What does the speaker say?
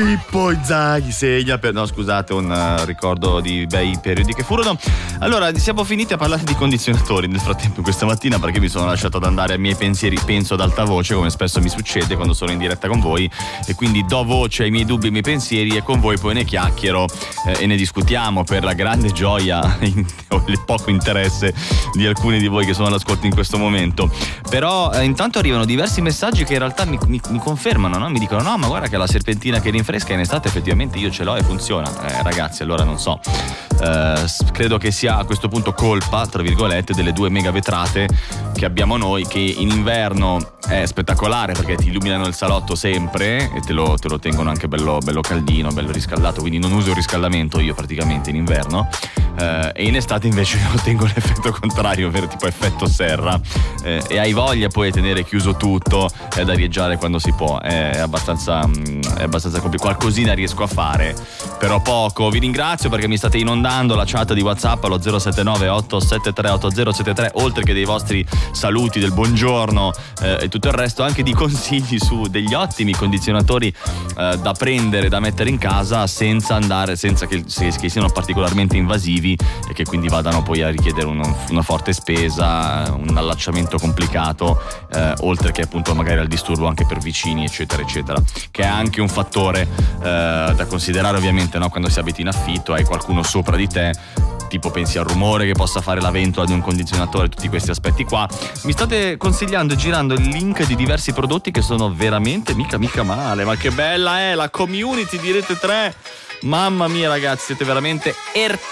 Pippo Inzaghi segna per... No, scusate, un ricordo di bei periodi che furono. Allora, siamo finiti a parlare di condizionatori nel frattempo questa mattina, perché mi sono lasciato ad andare ai miei pensieri, penso ad alta voce, come spesso mi succede quando sono in diretta con voi, e quindi do voce ai miei dubbi, ai miei pensieri, e con voi poi ne chiacchiero e ne discutiamo, per la grande gioia o il poco interesse di alcuni di voi che sono all'ascolto in questo momento. Però intanto arrivano diversi messaggi che in realtà mi confermano, no? Mi dicono: no, ma guarda che la serpentina che rinfresca in estate effettivamente io ce l'ho e funziona. Ragazzi, allora non so, credo che sia a questo punto colpa, tra virgolette, delle 2 mega vetrate che abbiamo noi, che in inverno è spettacolare perché ti illuminano il salotto sempre e te lo tengono anche bello caldino, bello riscaldato, quindi non uso il riscaldamento io praticamente in inverno, e in estate invece ottengo l'effetto contrario, ovvero tipo effetto serra, e hai voglia poi di tenere chiuso tutto ed arieggiare quando si può. È abbastanza complicato. Qualcosina riesco a fare, però poco. Vi ringrazio perché mi state inondando la chat di WhatsApp allo 079 873 8073, oltre che dei vostri saluti, del buongiorno e tutto il resto, anche di consigli su degli ottimi condizionatori da prendere, da mettere in casa senza che siano particolarmente invasivi e che quindi vadano poi a richiedere una forte spesa, un allacciamento complicato, oltre che appunto magari al disturbo anche per vicini, eccetera eccetera, che è anche un fattore da considerare ovviamente, no? Quando si abita in affitto, hai qualcuno sopra di te, tipo pensi al rumore che possa fare la ventola di un condizionatore, tutti questi aspetti qua. Mi state consigliando e girando il link di diversi prodotti che sono veramente mica male, ma che bella è la community di Rete 3. Mamma mia ragazzi, siete veramente